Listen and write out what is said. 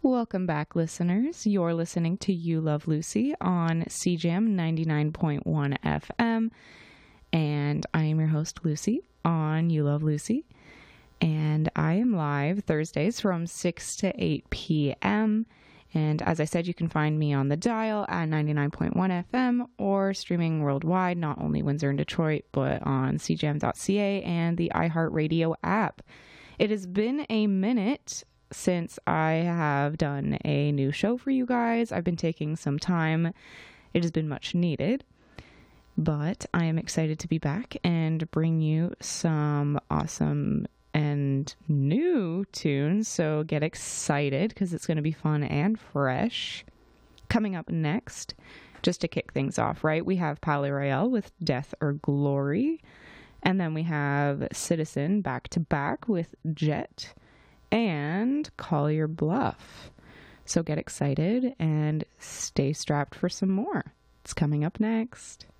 Welcome back, listeners. You're listening to You Love Lucy on CJAM 99.1 FM, and I am your host, Lucy, on You Love Lucy, and I am live Thursdays from 6 to 8 p.m., and as I said, you can find me on the dial at 99.1 FM or streaming worldwide, not only Windsor and Detroit, but on cjam.ca and the iHeartRadio app. It has been a minute since I have done a new show for you guys. I've been taking some time. It has been much needed, but I am excited to be back and bring you some awesome and new tunes. So get excited because it's going to be fun and fresh. Coming up next, just to kick things off, right? We have Palaye Royale with Death or Glory. And then we have Citizen back to back with Jet and Call Your Bluff. So get excited and stay strapped for some more. It's coming up next.